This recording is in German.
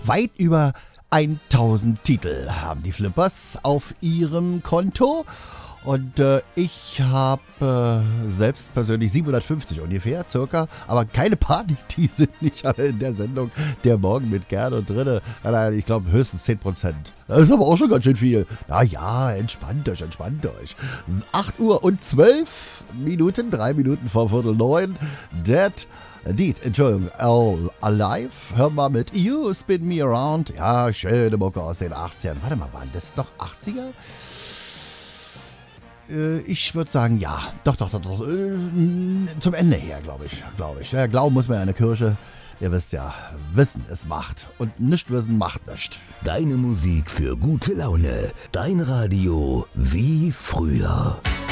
Weit über 1000 Titel haben die Flippers auf ihrem Konto. Und ich habe selbst persönlich 750 ungefähr, circa. Aber keine Panik, die sind nicht alle in der Sendung Der Morgen mit Gerd und Drinne. Ich glaube höchstens 10%. Das ist aber auch schon ganz schön viel. Naja, entspannt euch. 8 Uhr und 12 Minuten, 3 Minuten vor 8:45. Entschuldigung, All Alive. Hör mal mit You Spin Me Around. Ja, schöne Mucke aus den 80ern. Warte mal, waren das noch 80er? Ich würde sagen, ja. Doch. Zum Ende her, glaube ich. Ja, glauben muss man ja in der Kirche. Ihr wisst ja, Wissen ist Macht. Und nicht wissen macht nicht. Deine Musik für gute Laune. Dein Radio wie früher.